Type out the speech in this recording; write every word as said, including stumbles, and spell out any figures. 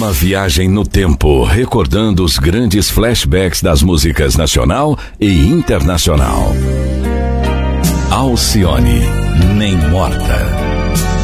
Uma viagem no tempo, recordando os grandes flashbacks das músicas nacional e internacional. Alcione, nem morta.